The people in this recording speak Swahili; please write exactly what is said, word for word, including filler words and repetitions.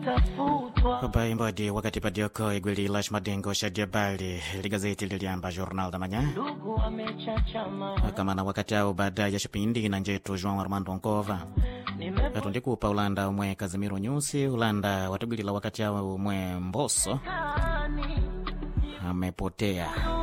Baba imbodi wakati padioko igwili Lash Madengo Shadiabali ligazeti liliamba Journal da Manhã kama na wakati au baada ya shipindi na njetu João Armando Nkova atundikupa Ulanda umwe Kazimiro Nyusi Ulanda watugulila wakati au umwe Mbosso amepotea.